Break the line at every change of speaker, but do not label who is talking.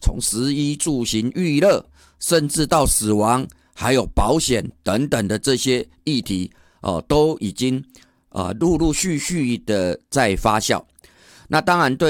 从食衣住行娱乐，甚至到死亡，还有保险等等的这些议题都已经陆陆续续的在发酵。那当然对